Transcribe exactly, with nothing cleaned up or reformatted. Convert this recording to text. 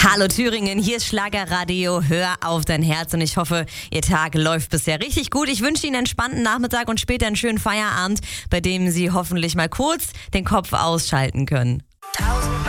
Hallo Thüringen, hier ist Schlagerradio, hör auf dein Herz und ich hoffe, Ihr Tag läuft bisher richtig gut. Ich wünsche Ihnen einen entspannten Nachmittag und später einen schönen Feierabend, bei dem Sie hoffentlich mal kurz den Kopf ausschalten können.